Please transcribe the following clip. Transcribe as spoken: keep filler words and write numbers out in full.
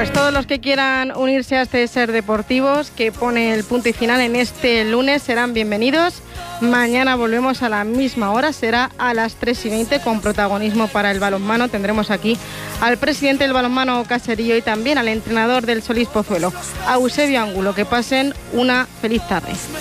Pues todos los que quieran unirse a este Ser Deportivos, que pone el punto y final en este lunes, serán bienvenidos. Mañana volvemos a la misma hora, será a las tres y veinte, con protagonismo para el balonmano. Tendremos aquí al presidente del balonmano Caserío y también al entrenador del Solís Pozuelo, a Eusebio Angulo. Que pasen una feliz tarde.